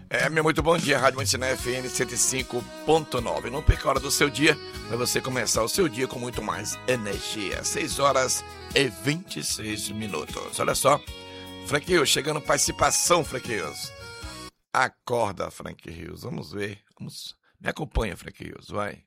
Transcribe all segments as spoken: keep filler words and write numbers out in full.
É, meu muito bom dia, Rádio Mantiné F M cento e cinco ponto nove. Não perca a hora do seu dia, para você começar o seu dia com muito mais energia. seis horas e vinte e seis minutos. Olha só, Frank Rios, chegando participação, Frank Rios. Acorda, Frank Rios, vamos ver. Vamos... Me acompanha, Frank Rios, vai.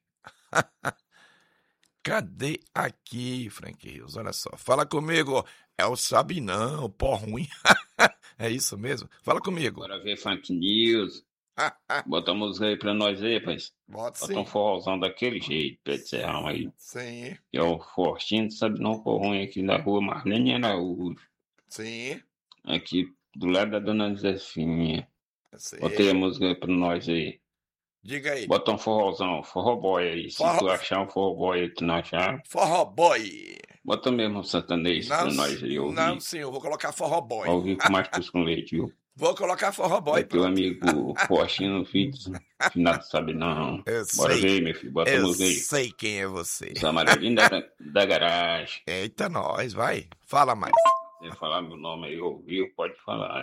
Cadê aqui, Frank Rios? Olha só, fala comigo. É o Sabinão, o pó ruim. É isso mesmo? Fala comigo. Bora ver Funk News. Bota a música aí pra nós aí, rapaz. Bota sim. Bota um forrozão daquele jeito, pé de serrão aí. Sim. E é o Fortinho, sabe não, pó ruim aqui na rua Marlene Araújo. Sim. Aqui do lado da Dona Zefinha. Sim. Bota aí a música aí pra nós aí. Diga aí. Bota um forrozão, forró boy aí. Forró... Se tu achar um forró boy aí, tu não achar. Forró boy. Bota mesmo um sertanejo não, pra nós aí ouvir. Não, sim, eu vou colocar forró boy. Ouvir com mais cus com leite, viu? Vou colocar forró boy. É teu amigo Fortinho no filho, final sabe não. Eu Bora sei. ver, meu filho, bota eu a música aí. Eu sei quem é você. Os amarelinhos da, da garagem. Eita, nós, vai. Fala mais. Se falar meu nome aí, ouviu, pode falar.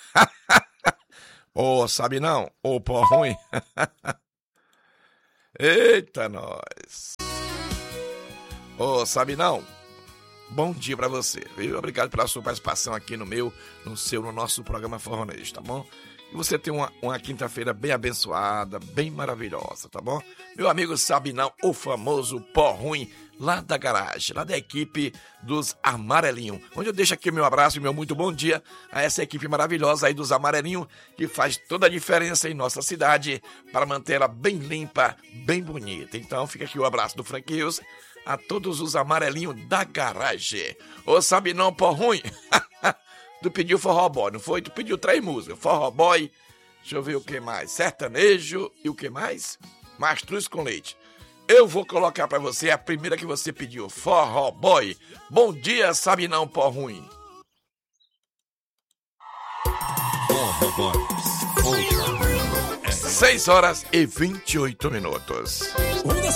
Ô, oh, sabe não? Ô, oh, pó ruim. Eita, nós. Ô, oh, sabe não? Bom dia pra você, viu? Obrigado pela sua participação aqui no meu, no seu, no nosso programa Forronejo, tá bom? E você tem uma, uma quinta-feira bem abençoada, bem maravilhosa, tá bom? Meu amigo sabe não, o famoso pó ruim, lá da garagem, lá da equipe dos Amarelinhos, onde eu deixo aqui meu abraço e meu muito bom dia a essa equipe maravilhosa aí dos Amarelinhos, que faz toda a diferença em nossa cidade para manter ela bem limpa, bem bonita. Então fica aqui o abraço do Frank Rios a todos os Amarelinhos da garagem. Ô, sabe não, pó ruim? Tu pediu forró boy, não foi? Tu pediu três músicas. Forró boy, deixa eu ver o que mais. Sertanejo e o que mais? Mastruz com leite. Eu vou colocar pra você a primeira que você pediu. Forró boy. Bom dia, sabe não, pó ruim. Forró boy. seis horas e vinte e oito minutos.